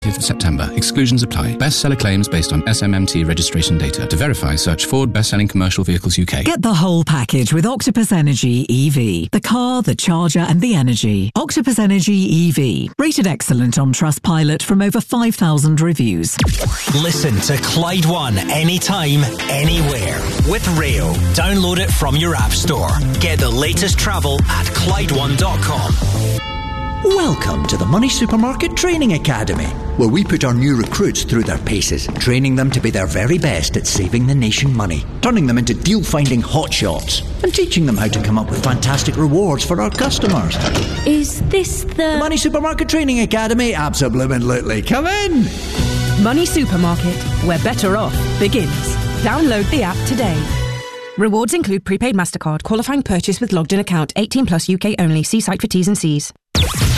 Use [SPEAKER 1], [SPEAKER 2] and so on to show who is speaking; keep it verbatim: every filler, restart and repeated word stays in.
[SPEAKER 1] thirtieth of September. Exclusions apply. Bestseller claims based on S M M T registration data. To verify, search Ford Best-Selling Commercial Vehicles U K.
[SPEAKER 2] Get the whole package with Octopus Energy E V. The car, the charger and the energy. Octopus Energy E V. Rated excellent on Trustpilot from over five thousand reviews.
[SPEAKER 3] Listen to Clyde One anytime, anywhere. With Rail. Download it from your app store. Get the latest travel at Clyde One dot com.
[SPEAKER 4] Welcome to the Money Supermarket Training Academy, where we put our new recruits through their paces, training them to be their very best at saving the nation money, turning them into deal-finding hotshots, and teaching them how to come up with fantastic rewards for our customers.
[SPEAKER 5] Is this the...
[SPEAKER 4] the Money Supermarket Training Academy? Absolutely. Come in!
[SPEAKER 6] Money Supermarket, where better off begins. Download the app today. Rewards include prepaid MasterCard, qualifying purchase with logged in account, eighteen plus U K only. See site for T's and C's.